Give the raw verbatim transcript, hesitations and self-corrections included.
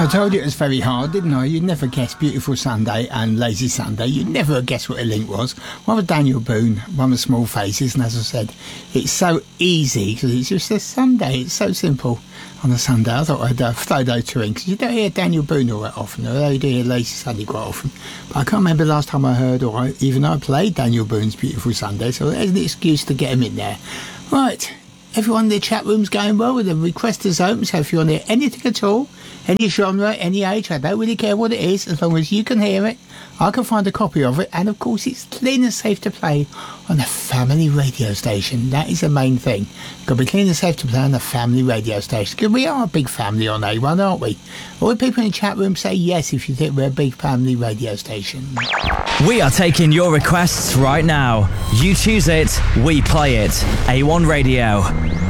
I told you it was very hard, didn't I? You'd never guess Beautiful Sunday and Lazy Sunday. You'd never guess what a link was. One was Daniel Boone, one was Small Faces, and as I said, it's so easy because it's just a Sunday. It's so simple on a Sunday. I thought I'd uh, throw those two in because you don't hear Daniel Boone all that often, although you do hear Lazy Sunday quite often. But I can't remember the last time I heard or I, even I played Daniel Boone's Beautiful Sunday, so there's an excuse to get him in there. Right. Everyone in the chat room's going well with the request is open, so if you want to hear anything at all, any genre, any age, I don't really care what it is, as long as you can hear it, I can find a copy of it, and of course it's clean and safe to play on a family radio station. That is the main thing. Got to be clean and safe to play on a family radio station, because we are a big family on A one, aren't we? All the people in the chat room say yes if you think we're a big family radio station. We are taking your requests right now. You choose it, we play it. A one Radio.